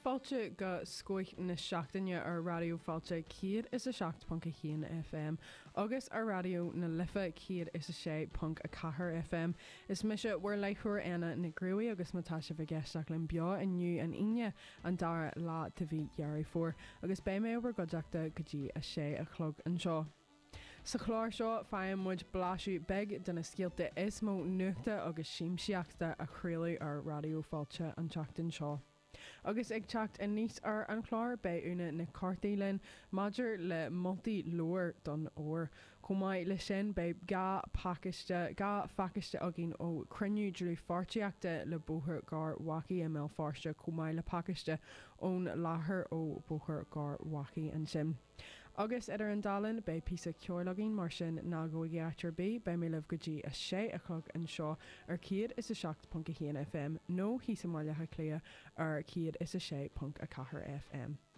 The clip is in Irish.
fáilte go scoith na seachtaine ar radio fáilte cíad is a 7.1 FM agus ar radio na lifa cíad is a 6.4 FM. Is mise bhfuair leithúir ana na grúí agus mátá se bh geisteach len beo aniu an ine an dara lá de bhí dhearí fór agus bé mé over godeachta go dtí a 6 o'clock an seo. Sa chláir seo fáim muid bláisiú beg duna scialta is mó nuachta agus síimseachta a chréalaí ar radio fáilte an teachtain seo. Agus ag teacht in níos ar an chláir bé úna na cartaílinn maidir le multi loir don óir. Cumáid le sin bé ga facaiste agin ó cruniú drú fartiíachta le bóthir gar wacaí a mé fáiste cumáid le pacaiste ón láthair ó bóthir gar wacaí an sin. Agus idir an dalan bé písa ceorlagin mar sin ná go gheatar bé bé mé leh go dtí a 6 o'clock an seo ar cíad is a 7.1 FM nó hí sa máilethe clia ar cíad is a 6.4 FM.